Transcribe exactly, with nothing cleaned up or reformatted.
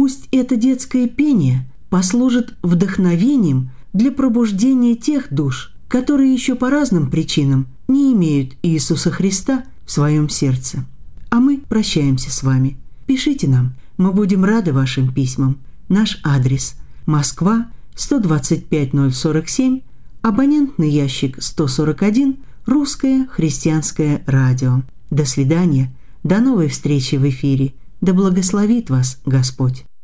Пусть это детское пение послужит вдохновением для пробуждения тех душ, которые еще по разным причинам не имеют Иисуса Христа в своем сердце. А мы прощаемся с вами. Пишите нам, мы будем рады вашим письмам. Наш адрес – Москва, сто двадцать пять ноль сорок семь, абонентный ящик сто сорок один, Русское христианское радио. До свидания, до новой встречи в эфире. Да благословит вас Господь.